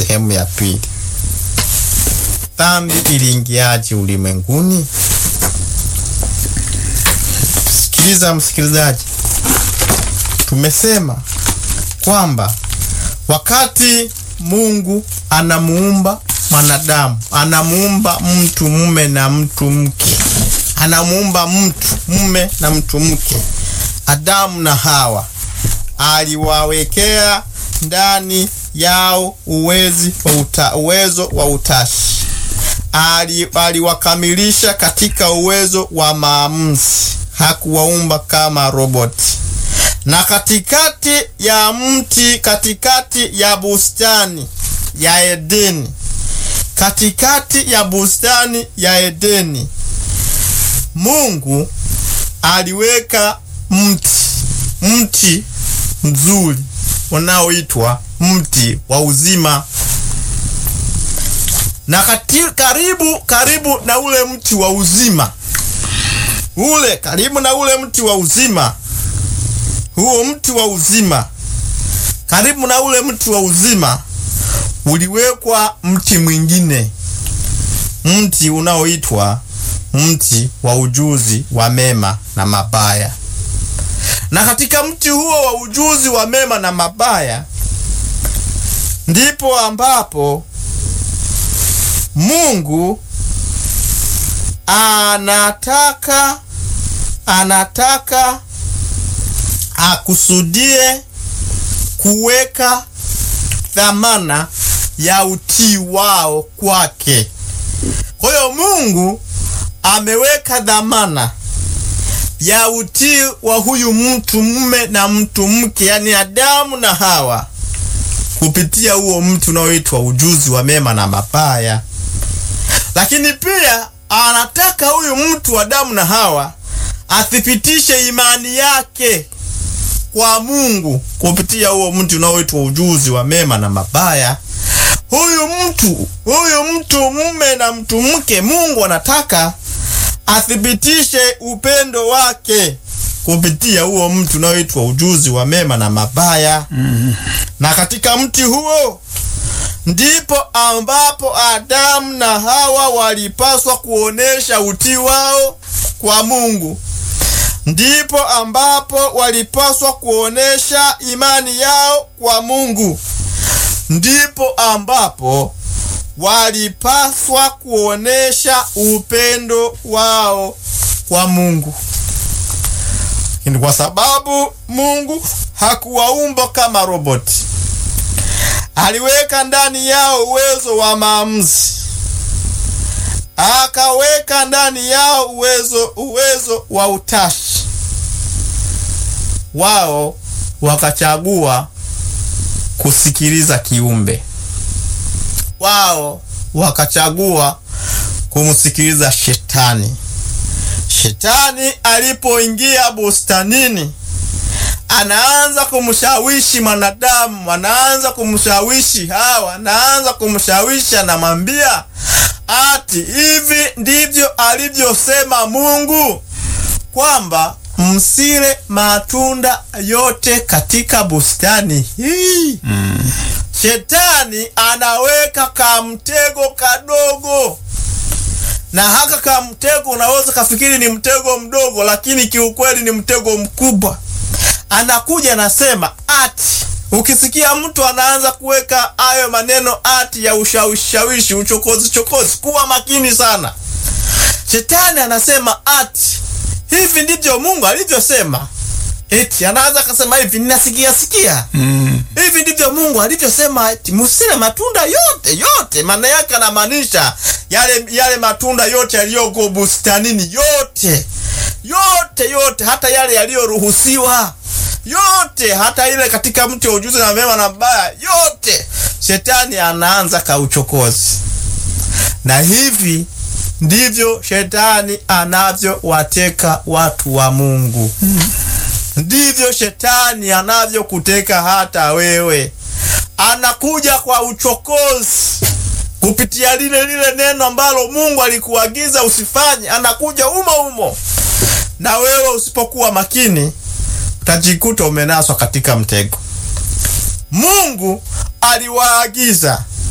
sehemu ya pili. Dhambi iliingiaje ulimwenguni? Sikiliza msikilizaji, tumesema kwamba wakati Mungu anamuumba mwanadamu, anamuumba mtu mume na mtu mke, anamuumba mtu mume na mtu mke, Adamu na Hawa, aliwawekea ndani yao uwezo wa utashi. Aliwakamilisha katika uwezo wa maamuzi. Hakuwaumba kama roboti. Na katikati ya bustani ya Edeni, Mungu aliweka mti mzuri unaoitwa mti wa uzima. Na karibu na ule mti wa uzima, huo mti wa uzima, karibu na ule mti wa uzima uliwekwa mti mwingine, mti unaoitwa mti wa ujuzi wa mema na mabaya. Na katika mti huo wa ujuzi wa mema na mabaya ndipo ambapo Mungu anataka akusudie kuweka dhamana ya utii wao kwake. Kwa hiyo Mungu ameweka dhamana ya utii wa huyu mtu mume na mtu mke, yani Adamu na Hawa, kupitia huo mti unaoitwa ujuzi wa mema na mabaya. Lakini pia anataka huyu mtu wa Adamu na Hawa athibitishe imani yake kwa Mungu kupitia huo mti unaoitwa ujuzi wa mema na mabaya. Huyu mtu mume na mtu mke, Mungu anataka athibitishe upendo wake kupitia huo mti unaoitwa ujuzi wa mema na mabaya. Na katika mti huo ndipo ambapo Adamu na Hawa walipaswa kuonesha utii wao kwa Mungu. Ndipo ambapo walipaswa kuonesha imani yao kwa Mungu. Ndipo ambapo walipaswa kuonesha upendo wao kwa Mungu. Ni kwa sababu Mungu hakuwaumba kama roboti. Aliweka ndani yao uwezo wa maamuzi. Akaweka ndani yao uwezo wa utashi. Wao wakachagua kusikiliza kiumbe. Wao wakachagua kumsikiliza Shetani. Shetani alipoingia bustanini, anaanza kumshawishi mwanadamu, anaanza kumshawishi Hawa, anaanza kumshawishi, anamwambia ati hivi ndivyo alivyosema Mungu, kwamba msile matunda yote katika bustani hii. Shetani anaweka kamtego kadogo, na haka kamtego unaweza kafikiri ni mtego mdogo, lakini kiukweli ni mtego mkubwa. Anakuja anasema ati, ukisikia mtu anaanza kuweka hayo maneno ati ya ushawishi, uchokozi, kuwa makini sana. Shetani anasema ati hivi ndivyo Mungu alivyosema. Eti anaanza kusema hivi, ninasikia. Hivi ndivyo Mungu alivyosema, eti msile matunda yote. Maana yake anamaanisha yale matunda yote yaliyoko bustanini, yote, hata yale yaliyoruhusiwa, yote, hata ile katika mti wa ujuzi na mema na mabaya, yote. Shetani anaanza kauchokozi. Na hivi ndivyo Shetani anavyowateka watu wa Mungu. Ndivyo Shetani anavyokuteka hata wewe. Anakuja kwa uchokozi kupitia lile neno ambalo Mungu alikuagiza usifanye. Anakuja umo. Na wewe usipokuwa makini, utajikuta umenaswa katika mtego. Mungu aliwaagiza